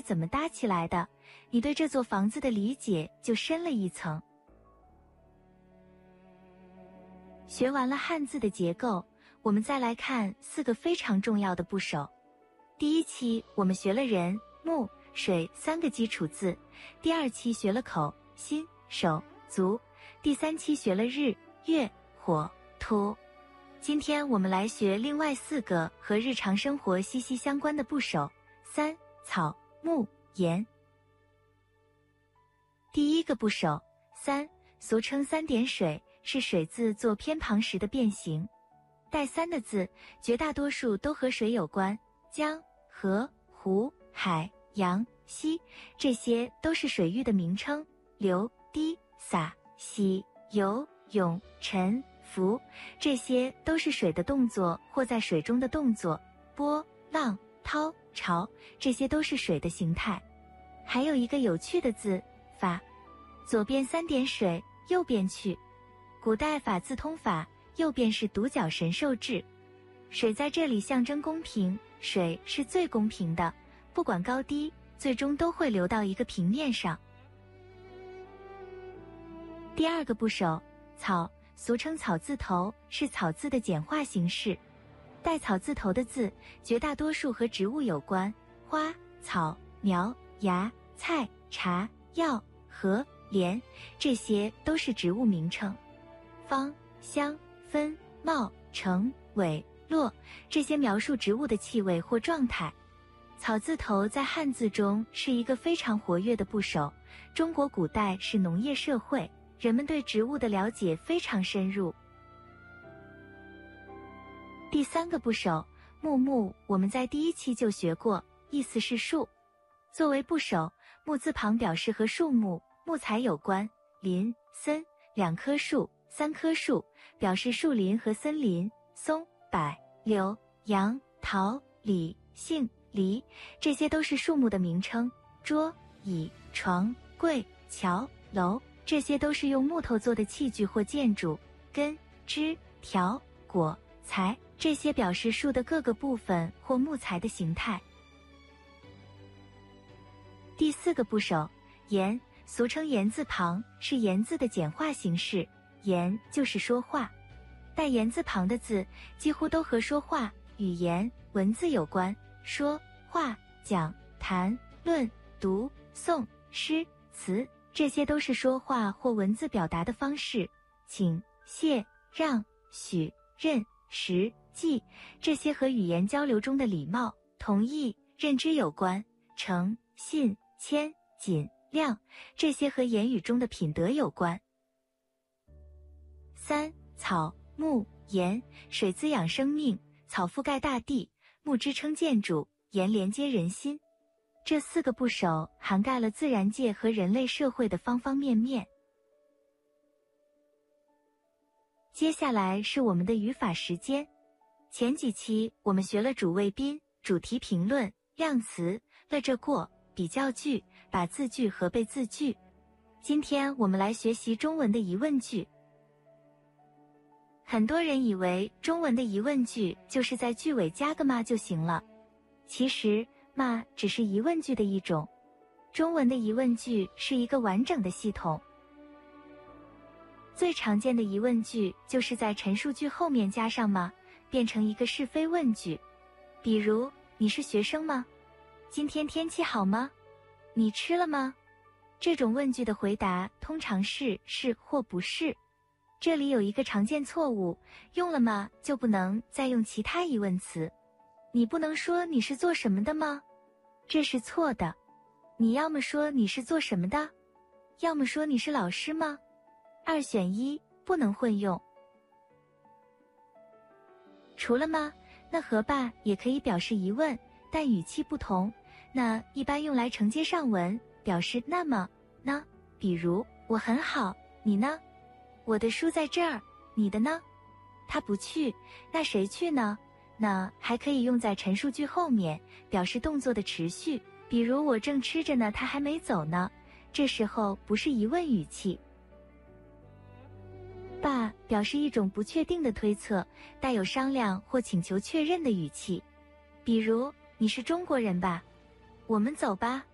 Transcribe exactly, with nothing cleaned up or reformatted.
怎么搭起来的，你对这座房子的理解就深了一层。学完了汉字的结构，我们再来看四个非常重要的部首。第一期我们学了人、木、水三个基础字，第二期学了口、心、手、足，第三期学了日、月、火、土。今天我们来学另外四个和日常生活息息相关的部首：三、草、木、盐。第一个部首三，俗称三点水，是水字做偏旁时的变形。带三的字绝大多数都和水有关，江、河、湖、海、洋、溪，这些都是水域的名称。流、滴、洒、洗、游、泳、沉、浮，这些都是水的动作或在水中的动作。波、浪、涛、潮，这些都是水的形态。还有一个有趣的字法，左边三点水，右边去。古代法字通法，右边是独角神兽制。水在这里象征公平，水是最公平的，不管高低，最终都会流到一个平面上。第二个部首草，俗称草字头，是草字的简化形式。带草字头的字绝大多数和植物有关，花、草、苗、芽、菜、茶、药、荷、莲，这些都是植物名称。芳、香、芬、茂、成、伟、落，这些描述植物的气味或状态。草字头在汉字中是一个非常活跃的部首。中国古代是农业社会，人们对植物的了解非常深入。第三个部首木，木我们在第一期就学过，意思是树。作为部首，木字旁表示和树木、木材有关，林、森两棵树、三棵树表示树林和森林，松、柏、柳、杨、桃、李、杏、梨，这些都是树木的名称。桌、椅、床、柜、桥、楼，这些都是用木头做的器具或建筑。根、枝、条、果、材，这些表示树的各个部分或木材的形态。第四个部首言，俗称言字旁，是言字的简化形式。言就是说话，带言字旁的字几乎都和说话、语言、文字有关。说话、讲、谈、论、读、诵、诗、词，这些都是说话或文字表达的方式。请、谢、让、许、认、识、记，这些和语言交流中的礼貌、同意、认知有关。诚、信、谦、谨、谅，这些和言语中的品德有关。三、草、木、盐，水滋养生命，草覆盖大地，木支撑建筑，盐连接人心。这四个部首涵盖了自然界和人类社会的方方面面。接下来是我们的语法时间。前几期我们学了主谓宾、主题评论、量词、了这过、比较句、把字句和被字句。今天我们来学习中文的疑问句。很多人以为中文的疑问句就是在句尾加个嘛就行了，其实嘛只是疑问句的一种。中文的疑问句是一个完整的系统。最常见的疑问句就是在陈述句后面加上嘛，变成一个是非问句。比如，你是学生吗？今天天气好吗？你吃了吗？这种问句的回答通常是是或不是。这里有一个常见错误，用了吗就不能再用其他疑问词。你不能说你是做什么的吗？这是错的。你要么说你是做什么的，要么说你是老师吗？二选一，不能混用。除了吗，那和吧也可以表示疑问，但语气不同。那一般用来承接上文，表示那么呢。比如，我很好，你呢？我的书在这儿，你的呢？他不去，那谁去呢？那还可以用在陈述句后面，表示动作的持续。比如我正吃着呢，他还没走呢，这时候不是疑问语气。吧表示一种不确定的推测，带有商量或请求确认的语气。比如，你是中国人吧？我们走吧。